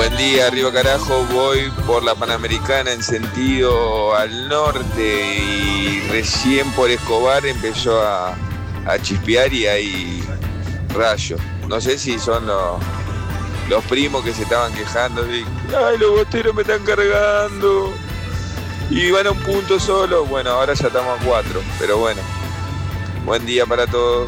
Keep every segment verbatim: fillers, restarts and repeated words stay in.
Buen día, arriba carajo, voy por la Panamericana en sentido al norte y recién por Escobar empezó a, a chispear y hay rayos. No sé si son los, los primos que se estaban quejando, y, ay, los bosteros me están cargando y van a un punto solo. Bueno, ahora ya estamos a cuatro, pero bueno, buen día para todos.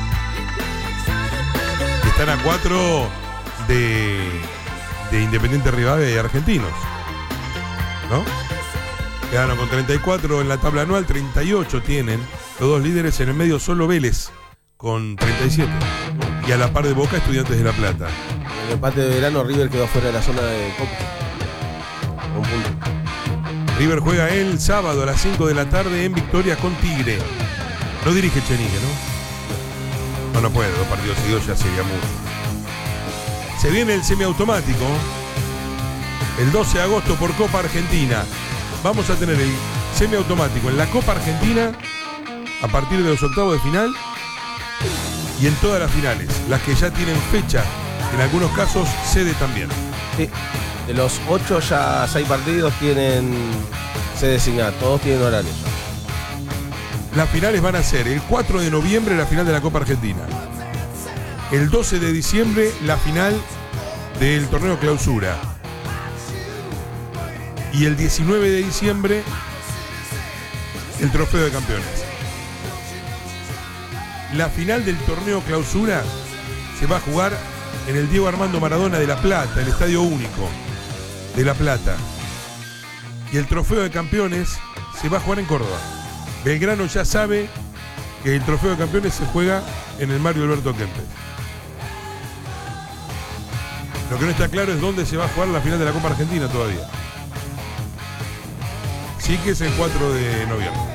Están a cuatro de... de Independiente Rivadavia y Argentinos, ¿no? Quedaron con treinta y cuatro en la tabla anual, treinta y ocho tienen los dos líderes. En el medio solo Vélez con treinta y siete y a la par de Boca, Estudiantes de La Plata. En el empate de verano River quedó fuera de la zona de Copa. Un punto. River juega el sábado a las cinco de la tarde en Victoria con Tigre. No dirige Chenique, ¿no? No, no puede, dos partidos seguidos ya sería mucho. Se viene el semiautomático el doce de agosto por Copa Argentina. Vamos a tener el semiautomático en la Copa Argentina a partir de los octavos de final y en todas las finales, las que ya tienen fecha, en algunos casos sede también. Sí, de los ocho ya seis partidos tienen sede designada, todos tienen horarios. Las finales van a ser el cuatro de noviembre la final de la Copa Argentina. El doce de diciembre, la final del torneo clausura. Y el diecinueve de diciembre, el trofeo de campeones. La final del torneo clausura se va a jugar en el Diego Armando Maradona de La Plata, el Estadio Único de La Plata. Y el trofeo de campeones se va a jugar en Córdoba. Belgrano ya sabe que el trofeo de campeones se juega en el Mario Alberto Kempes. Lo que no está claro es dónde se va a jugar la final de la Copa Argentina todavía. Sí que es el cuatro de noviembre.